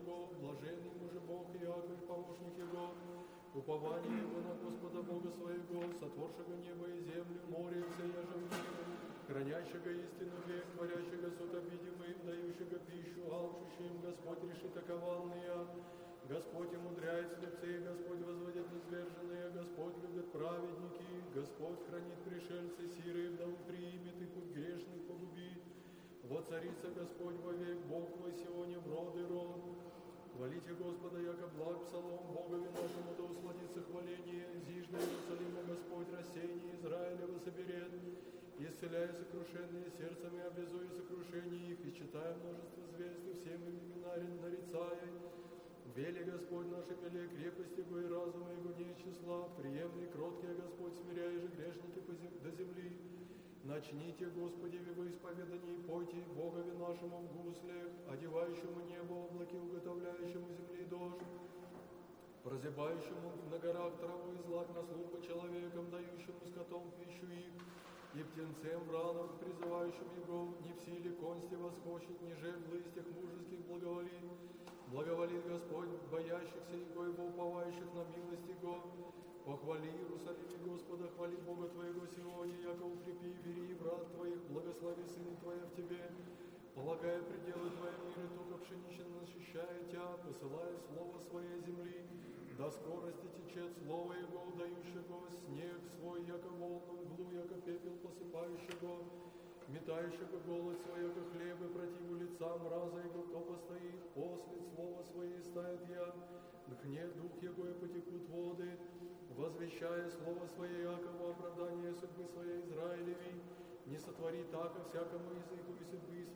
Его, блаженный муже Бог и Иаков, помощник Его, упование Его на Господа Бога своего, сотворшего небо и землю, море и все еже в них, хранящего истину век, творящего суд обидимым, дающего пищу алчущим, Господь решит таковалные, Господь умудряет слепцы, Господь возводит низверженные, Господь любит праведники, Господь хранит пришельцы, сирые вдову примет и путь грешных погубит. Воцарится Господь вовек, Бог во Сионе, в род и род. Хвалите Господа, яко благ псалом, Богови нашему да усладится хваление. Зижда Иерусалима Господь рассеяние Израилева соберет, исцеляя сокрушенные сердцем и обязуя сокрушение их, и читая множество звезд, и всем им имена нарицая. Вели Господь наши милее крепости Его и разума Его не числа, приемный кроткий Господь, смиряя же грешники до земли. Начните, Господи, в Его исповедании, пойте Богови нашему в гуслях, одевающему небо облаки, уготовляющему земли дождь, прозябающему на горах траву и злак на службу человеком, дающему скотом пищу их, и птенцем вранов, призывающим Его, не в силе консти восхочет, ниже в листьях мужеских благоволит. Благоволит Господь боящихся Его и уповающих на милость Его. Похвали Иерусалиме Господа, хвали Бога Твоего Сионе, яко укрепи, вери врат Твоих, благослови Сына Твоя в Тебе. Полагая пределы Твоя мира, туго пшенично насыщая Тя, посылая слово Своей земли. До скорости течет слово Его, дающего снег свой, яко волну, мглу, яко пепел посыпающего, метающего голод свой, яко хлеб, и противу лица мраза Его, кто постоит, после слова Своей стает я, дхне дух Его, и потекут воды, возвещая слово Свое, яко во оправдание судьбы Своей Израилеви, не сотвори так, всякому языку и судьбы